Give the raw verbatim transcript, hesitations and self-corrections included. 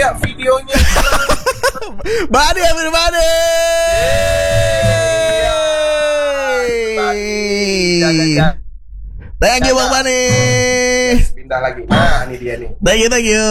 videonya. Bani ambil Bani. Thank you Bang Bani. Pindah lagi. Nah, ini dia nih. Thank you, thank you.